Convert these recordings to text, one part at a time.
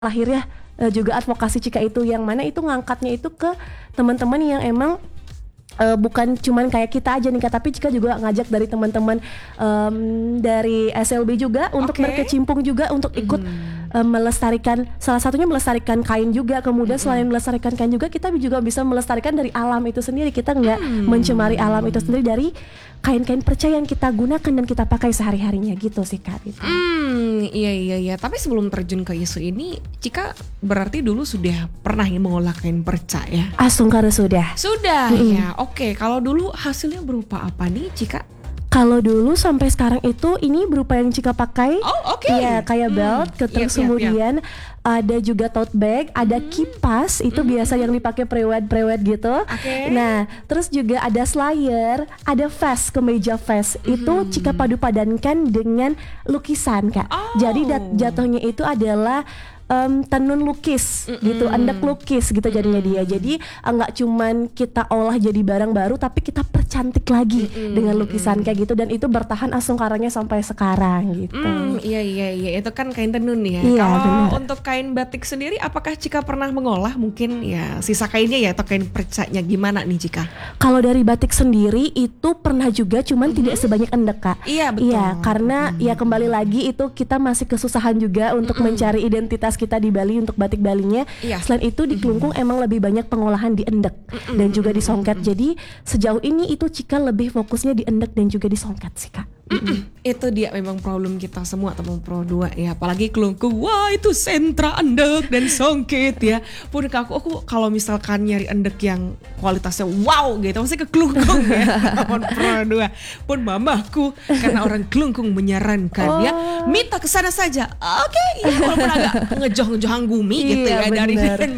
akhirnya juga advokasi Cika itu yang mana itu ngangkatnya itu ke teman-teman yang emang bukan cuman kayak kita aja nih Kak, tapi Cika juga ngajak dari teman-teman dari SLB juga untuk berkecimpung juga untuk ikut melestarikan, salah satunya melestarikan kain juga. Kemudian selain melestarikan kain juga, kita juga bisa melestarikan dari alam itu sendiri. Kita nggak mencemari alam itu sendiri dari kain-kain perca yang kita gunakan dan kita pakai sehari-harinya gitu sih Kak. Gitu. Iya. Tapi sebelum terjun ke isu ini, Cika berarti dulu sudah pernah mengolah kain perca ya? Sungkara sudah. Sudah ya. Oke, kalau dulu hasilnya berupa apa nih Cika? Kalau dulu sampai sekarang itu ini berupa yang Cika pakai. Oh, oke. Iya, kayak belt, terus kemudian ada juga tote bag, ada kipas, itu biasa yang dipakai prewed gitu. Nah, terus juga ada slayer, ada vest, kemeja vest. Itu Cika padu-padankan dengan lukisan, Kak. Jadi jatuhnya itu adalah tenun lukis gitu, endek lukis gitu jadinya dia. Jadi nggak cuman kita olah jadi barang baru, tapi kita percantik lagi dengan lukisan kayak gitu, dan itu bertahan asungkaranya sampai sekarang gitu. Iya, itu kan kain tenun ya. Iya, kalau bener. untuk kain batik sendiri, apakah Cika pernah mengolah mungkin ya sisa kainnya ya, atau kain percanya gimana nih Cika? Kalau dari batik sendiri itu pernah juga, cuman tidak sebanyak endek Kak. Iya betul. Iya, karena ya kembali lagi itu kita masih kesusahan juga untuk mencari identitas kita di Bali untuk batik Balinya. Selain itu di Kelungkung emang lebih banyak pengolahan di endek dan juga di songket. Jadi sejauh ini itu Cika lebih fokusnya di endek dan juga di songket sih Kak. Itu dia memang problem kita semua teman Pro 2 ya, apalagi Kelungkung. Wah, itu sentra endek dan songket ya. Pun aku kalau misalkan nyari endek yang kualitasnya wow gitu, pasti ke Kelungkung ya teman Pro 2. Pun mamaku karena orang Kelungkung menyarankan ya, minta ke sana saja. Oke, ya walaupun agak ngejoh-ngejohan gumi gitu ya, dari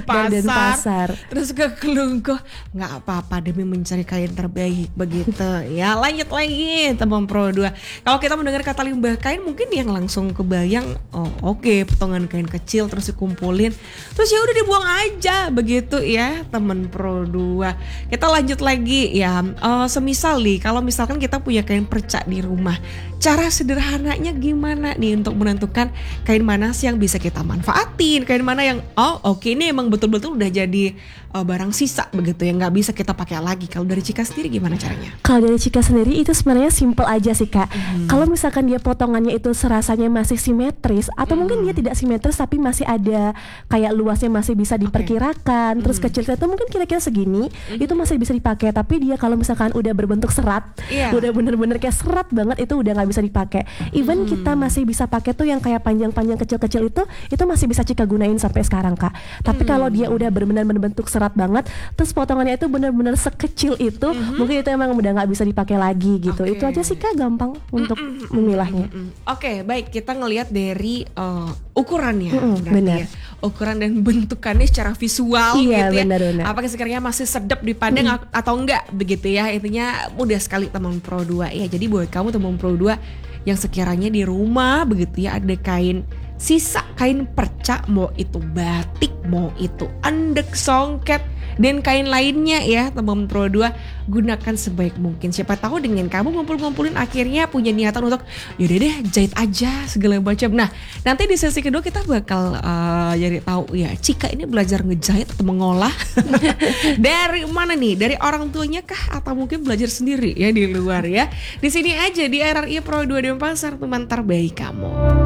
Denpasar terus ke Kelungkung, nggak apa-apa demi mencari kain terbaik begitu ya. Lanjut lagi teman Pro 2. Kalau kita mendengar kata limbah kain, mungkin yang langsung kebayang potongan kain kecil terus dikumpulin, terus ya udah dibuang aja begitu ya teman Pro 2. Kita lanjut lagi ya, semisal nih kalau misalkan kita punya kain perca di rumah, cara sederhananya gimana nih untuk menentukan kain mana sih yang bisa kita manfaatin, kain mana yang ini emang betul-betul udah jadi barang sisa begitu ya, nggak bisa kita pakai lagi. Kalau dari Cika sendiri gimana caranya? Kalau dari Cika sendiri itu sebenarnya simple aja sih Kak. Kalau misalkan dia potongannya itu serasanya masih simetris, atau mungkin dia tidak simetris tapi masih ada kayak luasnya masih bisa diperkirakan, terus kecilnya itu mungkin kira-kira segini, itu masih bisa dipakai. Tapi dia kalau misalkan udah berbentuk serat, udah bener-bener kayak serat banget, itu udah nggak bisa dipakai. Even kita masih bisa pakai tuh yang kayak panjang-panjang kecil-kecil itu masih bisa Cika gunain sampai sekarang Kak. Tapi kalau dia udah benar-benar bentuk serat banget, terus potongannya itu benar-benar sekecil itu, mungkin itu emang udah nggak bisa dipakai lagi gitu. Itu aja sih Kak, gampang untuk memilahnya. Oke, baik, kita ngelihat dari ukurannya, benar. Ya. Ukuran dan bentukannya secara visual gitu ya. Benar. Apakah sekiranya masih sedap dipandang atau enggak begitu ya. Intinya mudah sekali teman Pro 2 ya. Jadi buat kamu teman Pro 2 yang sekiranya di rumah begitu ya, ada kain sisa kain perca, mau itu batik, mau itu endek, songket, dan kain lainnya ya teman Pro 2, gunakan sebaik mungkin. Siapa tahu dengan kamu ngumpul-ngumpulin akhirnya punya niatan untuk yaudah deh jahit aja segala macam. Nah, nanti di sesi kedua kita bakal jadi tahu ya Cika ini belajar ngejahit atau mengolah dari mana nih? Dari orang tuanya kah, atau mungkin belajar sendiri ya di luar ya. Di sini aja di RRI Pro 2 Denpasar, teman terbaik kamu.